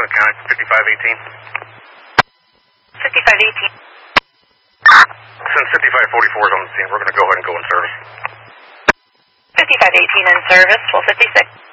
Rockland County, 5518. 5518. Since 5544 is on the scene, we're going to go ahead and go in service. 5518 in service, 1256.